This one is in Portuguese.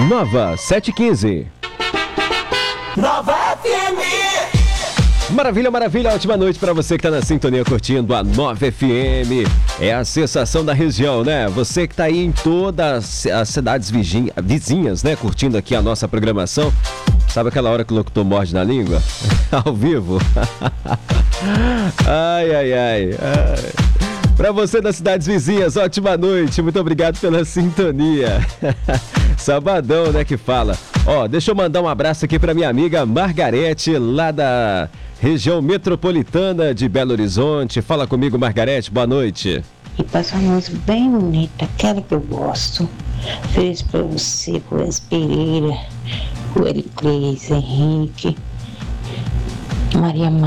Nova 715. Nova FM. Maravilha, maravilha, ótima noite para você que tá na sintonia curtindo a Nova FM. É a sensação da região, né? Você que tá aí em todas as cidades vizinhas, né? Curtindo aqui a nossa programação. Sabe aquela hora que o locutor morde na língua? Ao vivo? Ai. Para você das cidades vizinhas, ótima noite. Muito obrigado pela sintonia. Sabadão, né, que fala. Ó, deixa eu mandar um abraço aqui para minha amiga Margarete, lá da região metropolitana de Belo Horizonte. Fala comigo, Margarete, boa noite. E passa uma música bem bonita, aquela que eu gosto. Feliz pra você, com o Pereira, o Ericleis, Henrique, Maria